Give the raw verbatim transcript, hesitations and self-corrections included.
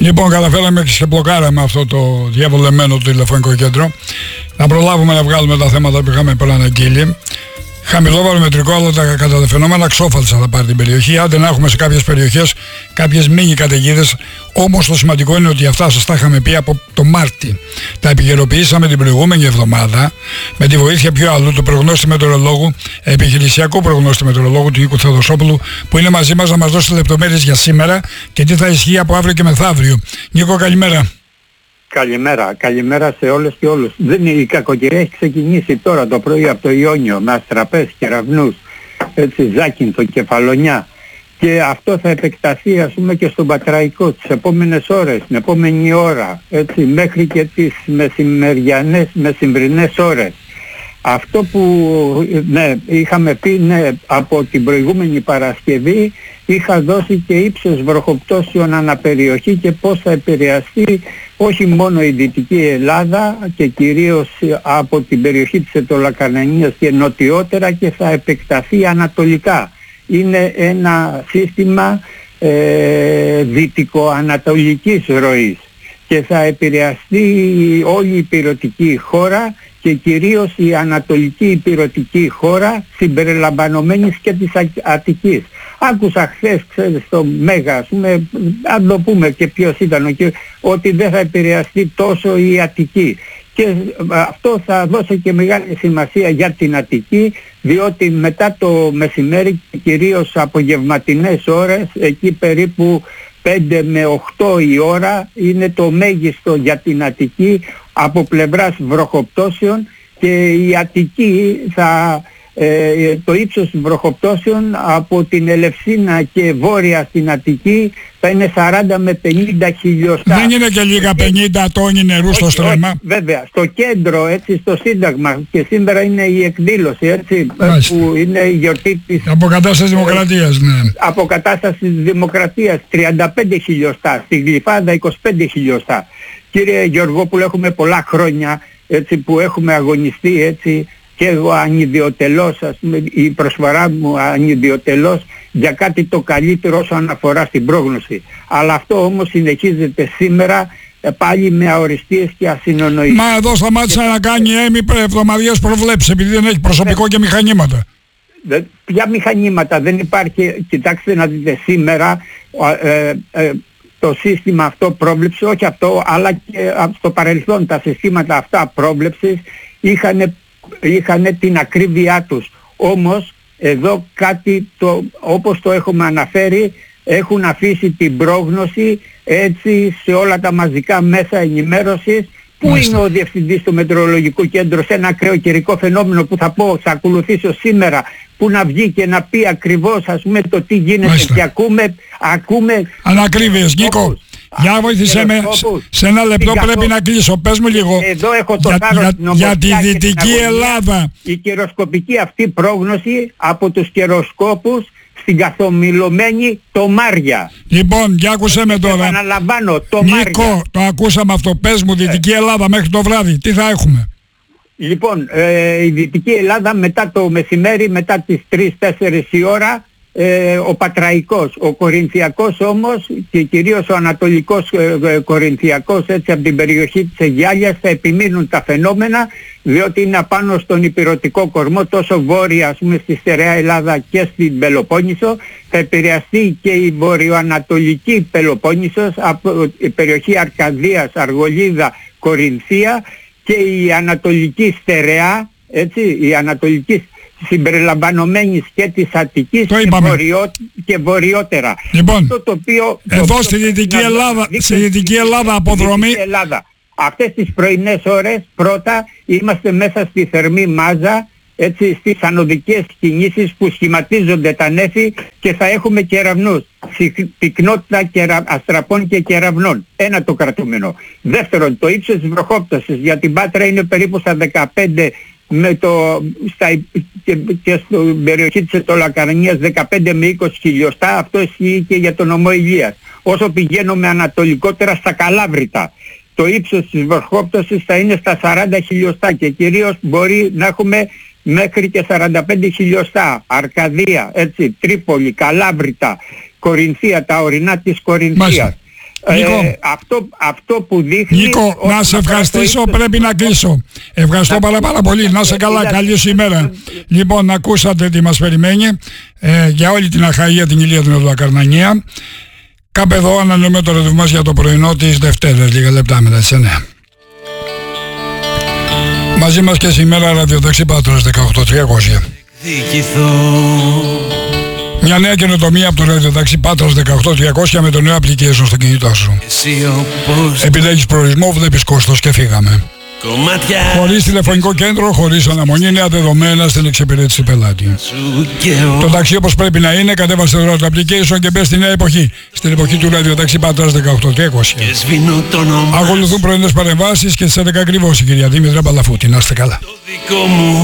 Λοιπόν, καταφέραμε και ξεπλοκάραμε αυτό το διαβολεμένο τηλεφωνικό κέντρο. Να προλάβουμε να βγάλουμε τα θέματα που είχαμε προαναγγείλει. Χαμηλό βαρομετρικό, αλλά τα κατά τα φαινόμενα ξόφαλτσα θα πάρει την περιοχή. Άντε να έχουμε σε κάποιες περιοχές κάποιες μίνι καταιγίδες. Όμως το σημαντικό είναι ότι αυτά σας τα είχαμε πει από το Μάρτι. Τα επικαιροποιήσαμε την προηγούμενη εβδομάδα με τη βοήθεια πιο αλλού του προγνώστη μετεωρολόγου, επιχειρησιακού προγνώστη μετεωρολόγου του Νίκου Θεοδοσόπουλου, που είναι μαζί μας να μας δώσει λεπτομέρειες για σήμερα και τι θα ισχύει από αύριο και μεθαύριο. Νίκο, καλημέρα. Καλημέρα, καλημέρα σε όλες και όλους. Δεν είναι, η κακοκαιρία έχει ξεκινήσει τώρα το πρωί από το Ιόνιο με αστραπές, κεραυνούς, έτσι, Ζάκυνθο, Κεφαλονιά, και αυτό θα επεκταθεί, ας πούμε, και στον Πατραϊκό τις επόμενες ώρες, την επόμενη ώρα, έτσι, μέχρι και τις μεσημεριανές, μεσημβρινές ώρες. Αυτό που ναι, είχαμε πει, ναι, από την προηγούμενη Παρασκευή είχα δώσει και ύψος βροχοπτώσεων αναπεριοχή και πώς θα επηρεαστεί όχι μόνο η Δυτική Ελλάδα και κυρίως από την περιοχή της Αιτωλακαρνανίας και νοτιότερα, και θα επεκταθεί ανατολικά. Είναι ένα σύστημα ε, δυτικοανατολικής ροής και θα επηρεαστεί όλη η ηπειρωτική χώρα και κυρίως η ανατολική ηπειρωτική χώρα συμπεριλαμβανομένης και της Αττικής. Άκουσα χθες, ξέρεις, στο Μέγα, ας πούμε, αν το πούμε και ποιος ήταν ο κύριος, ότι δεν θα επηρεαστεί τόσο η Αττική. Και αυτό θα δώσει και μεγάλη σημασία για την Αττική, διότι μετά το μεσημέρι, κυρίως απογευματινές ώρες, εκεί περίπου πέντε με οκτώ η ώρα, είναι το μέγιστο για την Αττική από πλευράς βροχοπτώσεων, και η Αττική θα... Ε, το ύψος βροχοπτώσεων από την Ελευσίνα και βόρεια στην Αττική θα είναι σαράντα με πενήντα χιλιοστά. Δεν είναι και λίγα πενήντα τόνοι νερού στο στρέμμα. Βέβαια, στο κέντρο, έτσι, στο Σύνταγμα, και σήμερα είναι η εκδήλωση, έτσι, που είναι η γιορτή της Αποκατάστασης Δημοκρατίας, ναι. Αποκατάστασης Δημοκρατίας, τριάντα πέντε χιλιοστά, στη Γλυφάδα είκοσι πέντε χιλιοστά. Κύριε Γεωργόπουλο, έχουμε πολλά χρόνια, έτσι, που έχουμε αγωνιστεί, έτσι, και εγώ ανιδιοτελώς, ας πούμε, η προσφορά μου ανιδιοτελώς για κάτι το καλύτερο όσον αφορά στην πρόγνωση. Αλλά αυτό όμως συνεχίζεται σήμερα πάλι με αοριστείες και ασυνονοήσεις. Μα εδώ σταμάτησε και... να κάνει έμι εβδομαδιαίες προβλέψεις, επειδή δεν έχει προσωπικό και μηχανήματα. Ποια μηχανήματα, δεν υπάρχει. Κοιτάξτε να δείτε, σήμερα ε, ε, το σύστημα αυτό πρόβλεψη, όχι αυτό, αλλά και στο παρελθόν τα συστήματα αυτά πρόβλεψης είχαν είχαν την ακρίβειά τους. Όμως εδώ κάτι, το, όπως το έχουμε αναφέρει, έχουν αφήσει την πρόγνωση, έτσι, σε όλα τα μαζικά μέσα ενημέρωσης. Πού Μάλιστα. είναι ο διευθυντής του Μετεωρολογικού Κέντρου σε ένα ακραίο καιρικό φαινόμενο που θα πω, θα ακολουθήσω σήμερα, που να βγει και να πει ακριβώς, ας πούμε, το τι γίνεται. Μάλιστα. Και ακούμε, ακούμε ανακρίβειες. Νίκο, για βοήθησέ με, σε ένα λεπτό πρέπει να κλείσω. Πες μου λίγο εδώ έχω το για, για, για τη Δυτική Ελλάδα. Η καιροσκοπική αυτή πρόγνωση από τους καιροσκόπους στην καθομιλωμένη Τομάρια. Λοιπόν, για άκουσέ με τώρα. Επαναλαμβάνω, Νίκο, το ακούσαμε αυτό. Πες μου, Δυτική ε. Ελλάδα μέχρι το βράδυ, τι θα έχουμε? Λοιπόν, ε, η Δυτική Ελλάδα μετά το μεσημέρι, μετά τις τρεις τέσσερις η ώρα, Ε, ο Πατραϊκός, ο Κορινθιακός όμως, και κυρίως ο Ανατολικός ε, Κορινθιακός, έτσι, από την περιοχή της Αιγιάλιας, θα επιμείνουν τα φαινόμενα, διότι είναι απάνω στον ηπειρωτικό κορμό, τόσο βόρεια, ας πούμε, στη στερεά Ελλάδα και στην Πελοπόννησο. Θα επηρεαστεί και η βορειοανατολική Πελοπόννησος από η περιοχή Αρκαδίας, Αργολίδα, Κορινθία, και η ανατολική στερεά, έτσι, η ανατολική συμπεριλαμβανομένης και της Αττικής και, βορειό, και βορειότερα. Λοιπόν, αυτό το οποίο, εδώ το στη Δυτική Ελλάδα, στη Δυτική Ελλάδα αποδρομή. Ελλάδα. Αυτές τις πρωινές ώρες πρώτα είμαστε μέσα στη θερμή μάζα, έτσι, στις ανωδικές κινήσεις που σχηματίζονται τα νέφη, και θα έχουμε κεραυνούς, πυκνότητα κερα, αστραπών και κεραυνών. Ένα το κρατούμενο. Δεύτερον, το ύψος της βροχόπτωσης για την Πάτρα είναι περίπου στα δεκαπέντε, με το, στα, και, και στην περιοχή της Αιτωλακαρνανίας δεκαπέντε με είκοσι χιλιοστά. Αυτό ισχύει και για τον νομό Ηλίας. Όσο πηγαίνουμε ανατολικότερα στα Καλάβρητα, το ύψος της βροχόπτωσης θα είναι στα σαράντα χιλιοστά, και κυρίως μπορεί να έχουμε μέχρι και σαράντα πέντε χιλιοστά. Αρκαδία, έτσι, Τρίπολη, Καλάβρητα, Κορινθία, τα ορεινά της Κορινθίας. Νίκο, ε, αυτό, αυτό που δείχνει... Νίκο, να σε ευχαριστήσω, πρέπει να κλείσω. Ευχαριστώ πάρα πάρα πολύ. Να σε καλά, καλή σου ημέρα. Λοιπόν, ακούσατε τι μας περιμένει ε, για όλη την Αχαΐα, την Ηλία, την Οδοκαρνανία. Κάπου εδώ ανανεώνουμε το ραντεβού μας για το πρωινό της Δευτέρας, λίγα λεπτά μετά τις εννιά. Μαζί μας και σήμερα ραδιοταξί Πάτρας δεκαοκτώ τριακόσια. Μια νέα καινοτομία από το ραδιοταξί Πάτρας δεκαοκτώ τριακόσια με το νέο application στο κινητό σου. Επιλέγεις προορισμό, βλέπεις κόστος και φύγαμε. Χωρίς τηλεφωνικό κέντρο, χωρίς αναμονή, νέα δεδομένα στην εξυπηρέτηση του πελάτη. Το ταξί όπως πρέπει να είναι, κατέβασε τώρα το application και μπες στη νέα εποχή. Στην εποχή του ραδιοταξί Πάτρας δεκαοκτώ τριακόσια. Ακολουθούν πρωινές παρεμβάσεις και στις έντεκα ακριβώς η κυρία Δήμητρα Μπαλαφούτη. Να είστε καλά.